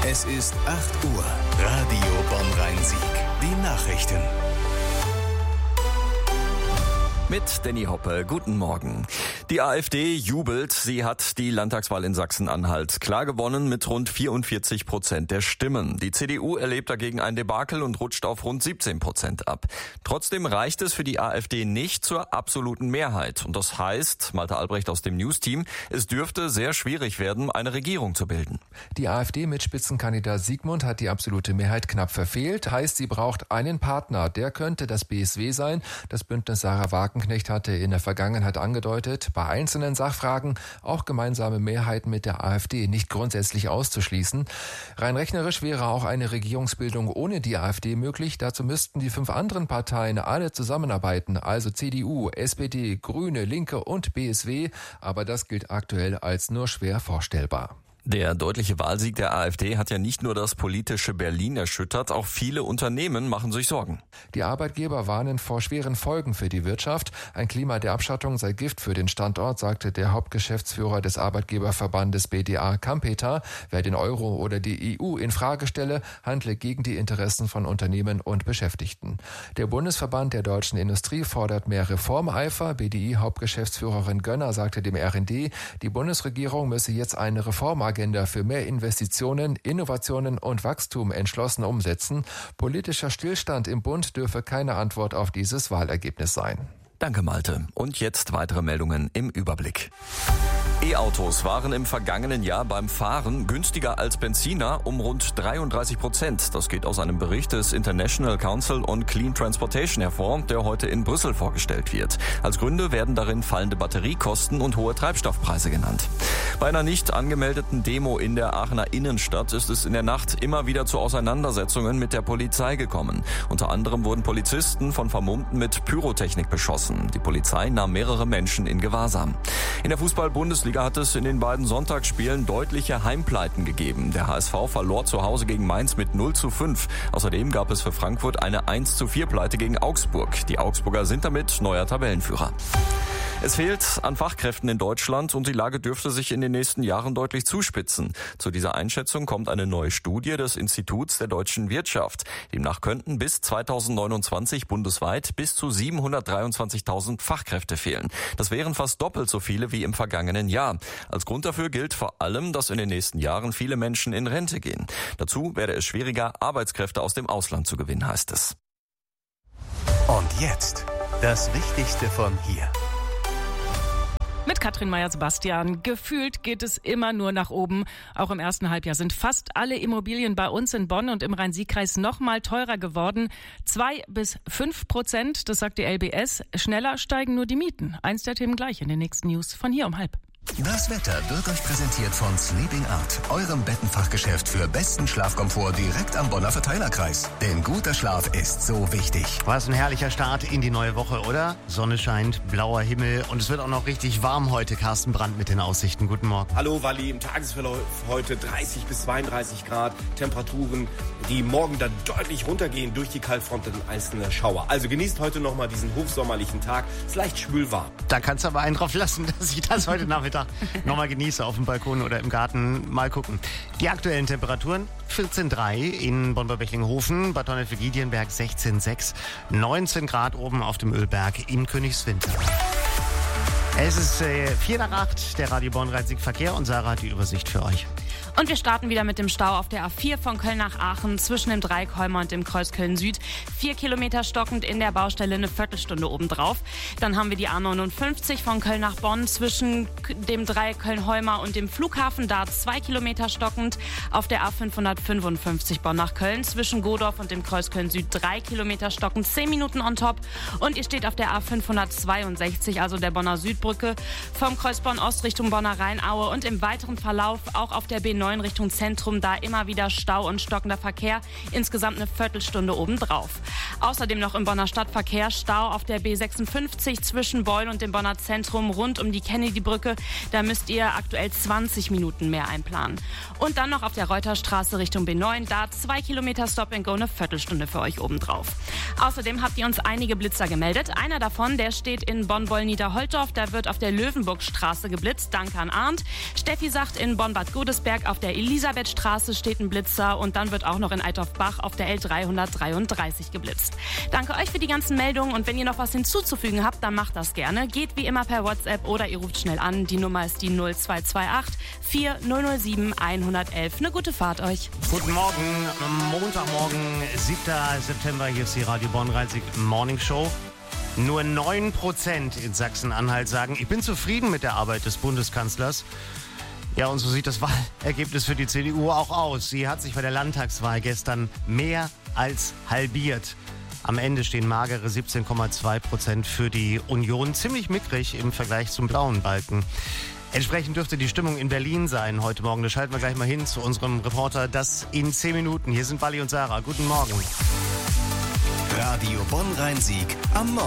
Es ist 8 Uhr. Radio Bonn-Rhein-Sieg. Die Nachrichten. Mit Danny Hoppe, guten Morgen. Die AfD jubelt, sie hat die Landtagswahl in Sachsen-Anhalt klar gewonnen mit rund 44% der Stimmen. Die CDU erlebt dagegen ein Debakel und rutscht auf rund 17% ab. Trotzdem reicht es für die AfD nicht zur absoluten Mehrheit. Und das heißt, Malte Albrecht aus dem News-Team, es dürfte sehr schwierig werden, eine Regierung zu bilden. Die AfD mit Spitzenkandidat Siegmund hat die absolute Mehrheit knapp verfehlt. Heißt, sie braucht einen Partner. Der könnte das BSW sein. Das Bündnis Sarah Wagenknecht hatte in der Vergangenheit angedeutet, bei einzelnen Sachfragen auch gemeinsame Mehrheiten mit der AfD nicht grundsätzlich auszuschließen. Rein rechnerisch wäre auch eine Regierungsbildung ohne die AfD möglich. Dazu müssten die 5 anderen Parteien alle zusammenarbeiten, also CDU, SPD, Grüne, Linke und BSW. Aber das gilt aktuell als nur schwer vorstellbar. Der deutliche Wahlsieg der AfD hat ja nicht nur das politische Berlin erschüttert, auch viele Unternehmen machen sich Sorgen. Die Arbeitgeber warnen vor schweren Folgen für die Wirtschaft. Ein Klima der Abschottung sei Gift für den Standort, sagte der Hauptgeschäftsführer des Arbeitgeberverbandes BDA Kampeter. Wer den Euro oder die EU in Frage stelle, handle gegen die Interessen von Unternehmen und Beschäftigten. Der Bundesverband der deutschen Industrie fordert mehr Reformeifer. BDI-Hauptgeschäftsführerin Gönner sagte dem RND, die Bundesregierung müsse jetzt eine Reformagenda für mehr Investitionen, Innovationen und Wachstum entschlossen umsetzen. Politischer Stillstand im Bund dürfe keine Antwort auf dieses Wahlergebnis sein. Danke, Malte. Und jetzt weitere Meldungen im Überblick. E-Autos waren im vergangenen Jahr beim Fahren günstiger als Benziner um rund 33%. Das geht aus einem Bericht des International Council on Clean Transportation hervor, der heute in Brüssel vorgestellt wird. Als Gründe werden darin fallende Batteriekosten und hohe Treibstoffpreise genannt. Bei einer nicht angemeldeten Demo in der Aachener Innenstadt ist es in der Nacht immer wieder zu Auseinandersetzungen mit der Polizei gekommen. Unter anderem wurden Polizisten von Vermummten mit Pyrotechnik beschossen. Die Polizei nahm mehrere Menschen in Gewahrsam. In der Fußball-Bundesliga hat es in den beiden Sonntagsspielen deutliche Heimpleiten gegeben. Der HSV verlor zu Hause gegen Mainz mit 0:5. Außerdem gab es für Frankfurt eine 1:4 Pleite gegen Augsburg. Die Augsburger sind damit neuer Tabellenführer. Es fehlt an Fachkräften in Deutschland und die Lage dürfte sich in den nächsten Jahren deutlich zuspitzen. Zu dieser Einschätzung kommt eine neue Studie des Instituts der deutschen Wirtschaft. Demnach könnten bis 2029 bundesweit bis zu 723.000 Fachkräfte fehlen. Das wären fast doppelt so viele wie im vergangenen Jahr. Als Grund dafür gilt vor allem, dass in den nächsten Jahren viele Menschen in Rente gehen. Dazu werde es schwieriger, Arbeitskräfte aus dem Ausland zu gewinnen, heißt es. Und jetzt das Wichtigste von hier. Mit Katrin Meyer-Sebastian. Gefühlt geht es immer nur nach oben. Auch im ersten Halbjahr sind fast alle Immobilien bei uns in Bonn und im Rhein-Sieg-Kreis noch mal teurer geworden. 2-5%, das sagt die LBS. Schneller steigen nur die Mieten. Eins der Themen gleich in den nächsten News von hier um 12:30. Das Wetter wird euch präsentiert von Sleeping Art, eurem Bettenfachgeschäft für besten Schlafkomfort direkt am Bonner Verteilerkreis. Denn guter Schlaf ist so wichtig. Was ein herrlicher Start in die neue Woche, oder? Sonne scheint, blauer Himmel und es wird auch noch richtig warm heute. Carsten Brandt mit den Aussichten. Guten Morgen. Hallo Walli, im Tagesverlauf heute 30 bis 32 Grad. Temperaturen, die morgen dann deutlich runtergehen durch die Kaltfront und einzelne Schauer. Also genießt heute nochmal diesen hochsommerlichen Tag. Es ist leicht schwül warm. Da kannst du aber einen drauf lassen, dass ich das heute Nachmittag nochmal genieße auf dem Balkon oder im Garten. Mal gucken. Die aktuellen Temperaturen 14,3 in Bonn-Bechlinghofen, Bad Donnefeld-Giedienberg 16,6, 19 Grad oben auf dem Ölberg in Königswinter. Es ist 7:45, der Radio Bonn-Rhein-Sieg Verkehr und Sarah hat die Übersicht für euch. Und wir starten wieder mit dem Stau auf der A4 von Köln nach Aachen zwischen dem Dreieck Holmer und dem Kreuz Köln Süd. 4 Kilometer stockend in der Baustelle, eine Viertelstunde obendrauf. Dann haben wir die A59 von Köln nach Bonn zwischen dem Dreieck Köln-Holmer und dem Flughafen. Da 2 Kilometer stockend. Auf der A555 Bonn nach Köln zwischen Godorf und dem Kreuz Köln Süd 3 Kilometer stockend, 10 Minuten on top. Und ihr steht auf der A562, also der Bonner Südbrücke, vom Kreuz Bonn Ost Richtung Bonner Rheinaue und im weiteren Verlauf auch auf der B9 Richtung Zentrum, da immer wieder Stau und stockender Verkehr, insgesamt eine Viertelstunde obendrauf. Außerdem noch im Bonner Stadtverkehr Stau auf der B56 zwischen Beul und dem Bonner Zentrum rund um die Kennedy-Brücke, da müsst ihr aktuell 20 Minuten mehr einplanen. Und dann noch auf der Reuterstraße Richtung B9, da 2 Kilometer Stop and Go, eine Viertelstunde für euch obendrauf. Außerdem habt ihr uns einige Blitzer gemeldet. Einer davon, der steht in Bonn-Boll-Niederholtorf, da wird auf der Löwenburgstraße geblitzt, danke an Arndt. Steffi sagt in Bonn-Bad Godesberg auf der Elisabethstraße steht ein Blitzer und dann wird auch noch in Eitorf-Bach auf der L333 geblitzt. Danke euch für die ganzen Meldungen und wenn ihr noch was hinzuzufügen habt, dann macht das gerne. Geht wie immer per WhatsApp oder ihr ruft schnell an. Die Nummer ist die 0228 4007 111. Eine gute Fahrt euch. Guten Morgen, Montagmorgen, 7. September. Hier ist die Radio Bonn-Rhein-Sieg Morning Show. Nur 9% in Sachsen-Anhalt sagen, ich bin zufrieden mit der Arbeit des Bundeskanzlers. Ja, und so sieht das Wahlergebnis für die CDU auch aus. Sie hat sich bei der Landtagswahl gestern mehr als halbiert. Am Ende stehen magere 17,2% für die Union. Ziemlich mickrig im Vergleich zum blauen Balken. Entsprechend dürfte die Stimmung in Berlin sein heute Morgen. Da schalten wir gleich mal hin zu unserem Reporter. Das in 10 Minuten. Hier sind Bali und Sarah. Guten Morgen. Radio Bonn-Rhein-Sieg am Morgen.